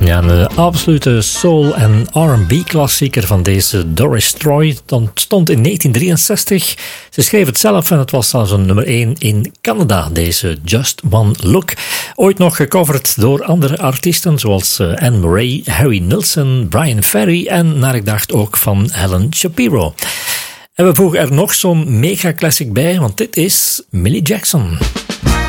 Ja, een absolute soul- en R&B-klassieker van deze Doris Troy. Dat ontstond in 1963. Ze schreef het zelf en het was zelfs een nummer 1 in Canada, deze Just One Look. Ooit nog gecoverd door andere artiesten zoals Anne Murray, Harry Nilsson, Brian Ferry en, naar ik dacht, ook van Helen Shapiro. En we voegen er nog zo'n mega-classic bij, want dit is Millie Jackson.